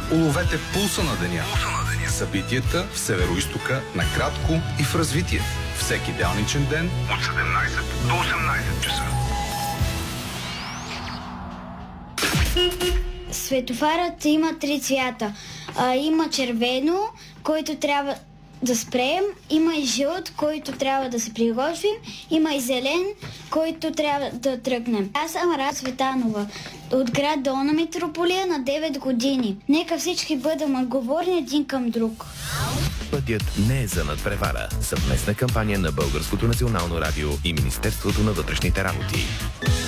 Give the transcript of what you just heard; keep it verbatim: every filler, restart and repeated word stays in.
Уловете пулса на деня. Събитията в Североизтока накратко и в развитие. Всеки делничен ден от седемнайсет до осемнайсет часа. Светофарът има три цвята. А, има червено, който трябва да спреем, има и жълт, който трябва да се приготвим, има и зелен, който трябва да тръгнем. Аз съм Рада Цветанова от град Долна Митрополия на девет години. Нека всички бъдем отговорни един към друг. Пътят не е за надпревара. Съвместна кампания на Българското национално радио и Министерството на вътрешните работи.